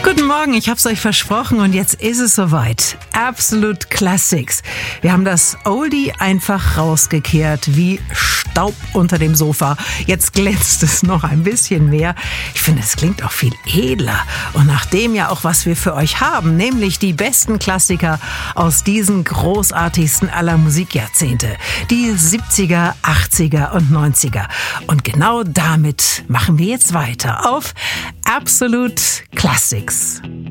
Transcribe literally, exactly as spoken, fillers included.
Guten Morgen, ich hab's euch versprochen und jetzt ist es soweit. Absolute Classics. Wir haben das Oldie einfach rausgekehrt wie Staub unter dem Sofa. Jetzt glänzt es noch ein bisschen mehr. Ich finde, es klingt auch viel edler. Und nachdem ja auch was wir für euch haben, nämlich die besten Klassiker aus diesen großartigsten aller Musikjahrzehnte. Die siebziger, achtziger und neunziger. Und genau damit machen wir jetzt weiter auf Absolute Classics.